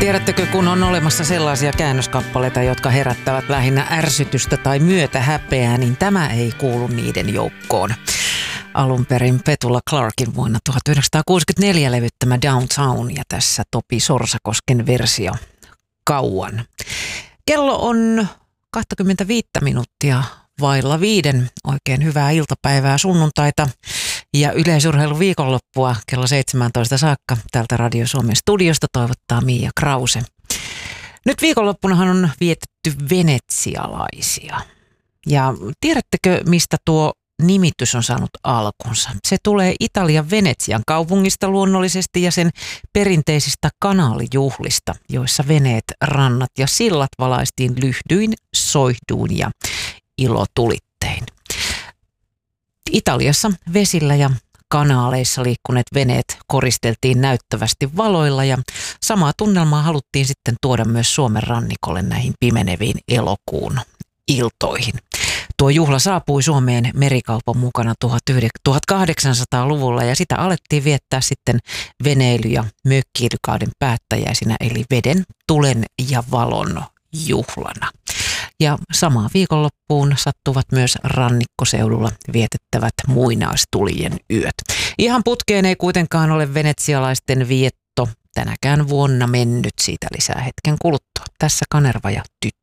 Tiedättekö, kun on olemassa sellaisia käännöskappaleita, jotka herättävät lähinnä ärsytystä tai myötähäpeää, niin tämä ei kuulu niiden joukkoon. Alun perin Petula Clarkin vuonna 1964 levyttämä Downtown ja tässä Topi Sorsakosken versio Kauan. Kello on 25 minuuttia vailla 5. Oikein hyvää iltapäivää sunnuntaita ja yleisurheilun viikonloppua kello 17 saakka tältä Radio Suomen studiosta toivottaa Mia Krause. Nyt viikonloppunahan on vietetty venetsialaisia. Ja tiedättekö, mistä tuo nimitys on saanut alkunsa? Se tulee Italian Venetsian kaupungista luonnollisesti ja sen perinteisistä kanaalijuhlista, joissa veneet, rannat ja sillat valaistiin lyhdyin, soihduin ja ilotulittein. Italiassa vesillä ja kanaaleissa liikkuneet veneet koristeltiin näyttävästi valoilla ja samaa tunnelmaa haluttiin sitten tuoda myös Suomen rannikolle näihin pimeneviin elokuun iltoihin. Tuo juhla saapui Suomeen merikaupan mukana 1800-luvulla ja sitä alettiin viettää sitten veneily- ja mökkeilykauden päättäjäisinä eli veden, tulen ja valon juhlana. Ja samaan viikonloppuun sattuvat myös rannikkoseudulla vietettävät muinaistulien yöt. Ihan putkeen ei kuitenkaan ole venetsialaisten vietto tänäkään vuonna mennyt, siitä lisää hetken kuluttua. Tässä Kanerva ja Tyttö.